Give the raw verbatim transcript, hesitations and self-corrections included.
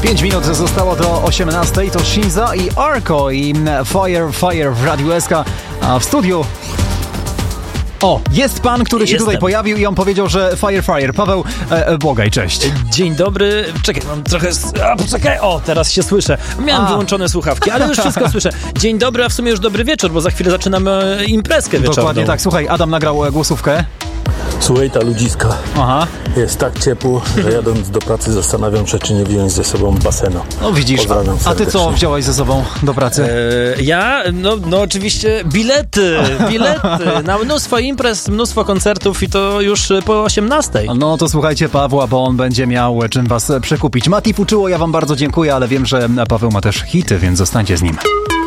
pięć minut zostało do osiemnastej. To Shinza i Arko i Fire Fire w Radiu S K. A w studiu... O, jest pan, który Jestem. się tutaj pojawił i on powiedział, że Fire Fire. Paweł e, Błogaj, cześć. Dzień dobry. Czekaj, mam trochę... A, poczekaj. O, teraz się słyszę. Miałem A. wyłączone słuchawki, ale już wszystko słyszę. Dzień dobry, a w sumie już dobry wieczór, bo za chwilę zaczynamy imprezkę wieczorną. Dokładnie tak. Słuchaj, Adam nagrał e, głosówkę. Słuchaj, ta ludziska. Aha. Jest tak ciepło, że jadąc do pracy zastanawiam się, czy nie wziąć ze sobą basenu. No widzisz, Pozdrawiam a, a ty co serdecznie. wziąłeś ze sobą do pracy? E, ja? No, no oczywiście bilety, bilety na mnóstwo imprez, mnóstwo koncertów i to już po osiemnastej. No to słuchajcie Pawła, bo on będzie miał czym was przekupić. Mati Fuczyło, ja wam bardzo dziękuję, ale wiem, że Paweł ma też hity, więc zostańcie z nim.